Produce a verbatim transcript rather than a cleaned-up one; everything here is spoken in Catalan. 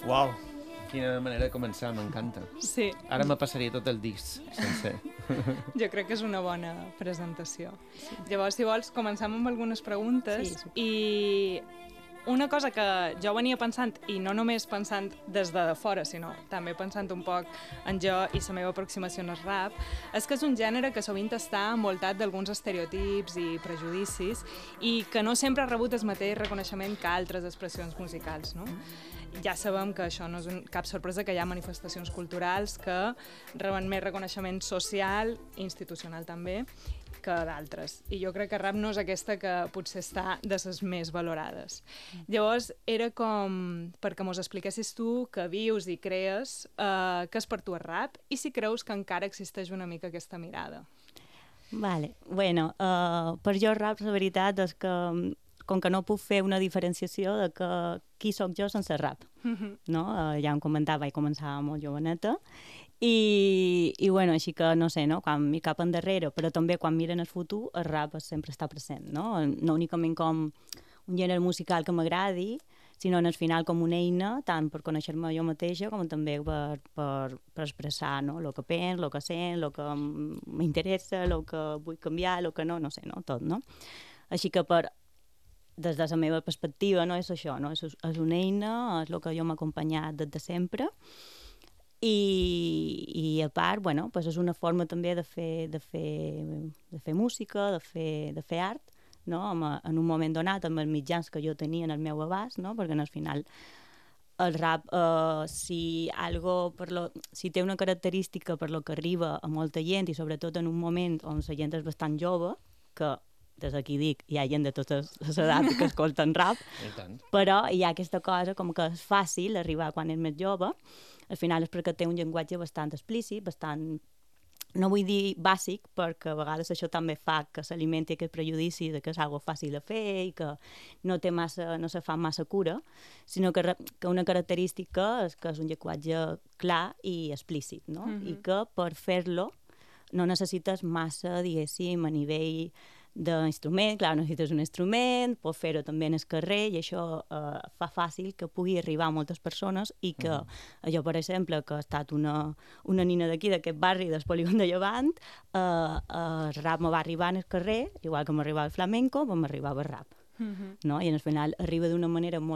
Uau, quina manera de començar, m'encanta. Sí. Ara me passaria tot el disc sencer. Jo crec que és una bona presentació. Sí. Llavors, si vols, comencem amb algunes preguntes. Sí, I una cosa que jo venia pensant, i no només pensant des de fora, sinó també pensant un poc en jo i la meva aproximació al rap, és que és un gènere que sovint està envoltat d'alguns estereotips i prejudicis i que no sempre ha rebut el mateix reconeixement que altres expressions musicals, no? Ja sabem que això no és un, cap sorpresa, que hi ha manifestacions culturals que reben més reconeixement social i institucional també que d'altres. I jo crec que rap no és aquesta que potser està de les més valorades. Llavors, era com perquè mos expliquessis tu que vius i crees eh, què és per tu el rap i si creus que encara existeix una mica aquesta mirada. Vale. Bueno, uh, per jo el rap, la veritat és que com que no puc fer una diferenciació de que qui sóc jo sense rap, Mm-hmm. no? Uh, ja em comentava, vaig començar molt joveneta, i, i bueno, així que no sé, no? Quan m'hi cap endarrere, però també quan miren el futur, el rap sempre està present, no? No únicament com un gènere musical que m'agradi, sinó en el final com una eina, tant per conèixer-me jo mateixa com també per, per, per expressar, no? El que penso, el que sent, el que m'interessa, el que vull canviar, el que no, no sé, no? Tot, no? Així que per des de la meva perspectiva, no és això, no? És, és una eina, és el que jo m'he acompanyat des de sempre, i, i a part, bueno, pues és una forma també de fer, de fer, de fer música, de fer, de fer art, no? En, en un moment donat, amb els mitjans que jo tenia en el meu abast, no? Perquè al final el rap, eh, si, algo per lo, si té una característica per lo que arriba a molta gent, i sobretot en un moment on la gent és bastant jove, que des d'aquí dic, hi ha gent de totes les edats que escolten rap, però hi ha aquesta cosa com que és fàcil arribar quan és més jove, al final és perquè té un llenguatge bastant explícit, bastant, no vull dir bàsic, perquè a vegades això també fa que s'alimenti aquest prejudici de que és algo fàcil de fer i que no, té massa, no se fa massa cura, sinó que, que una característica és que és un llenguatge clar i explícit, no? Mm-hmm. I que per fer-lo no necessites massa, diguéssim, a nivell d'instrument, clar, necessites un instrument, pots fer-ho també en el carrer, i això eh, fa fàcil que pugui arribar a moltes persones i que uh-huh. jo, per exemple, que he estat una, una nina d'aquí, d'aquest barri, del polígon de Llevant, eh, eh, el rap me va arribar en el carrer, igual que m'arribava el flamenco, però m'arribava el rap. Uh-huh. No? I al final arriba d'una manera molt